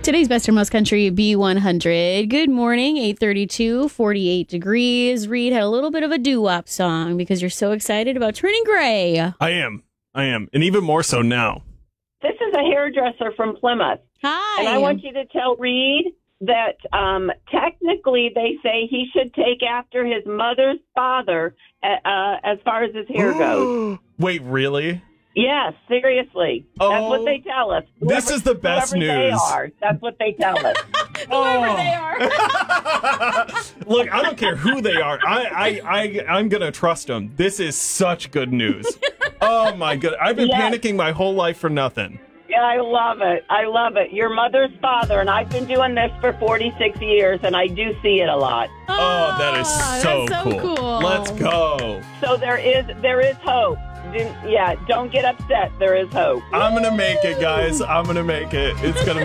Today's Best or Most Country B100. Good morning, 8:32, 48 degrees. Reed had a little bit of a doo-wop song because you're so excited about turning gray. I am. And even more so now. This is a hairdresser from Plymouth. Hi. And I want you to tell Reed that technically they say he should take after his mother's father as far as his hair goes. Wait, really? Yes, seriously. That's what they tell us. This is the best whoever news. They are. That's what they tell us. Whoever they are. Look, I don't care who they are. I'm going to trust them. This is such good news. Oh, my God. I've been panicking my whole life for nothing. Yeah, I love it. I love it. Your mother's father, and I've been doing this for 46 years, and I do see it a lot. Oh, that is so cool. Let's go. So there is hope. Don't get upset. There is hope. I'm going to make it, guys. I'm going to make it. It's going to be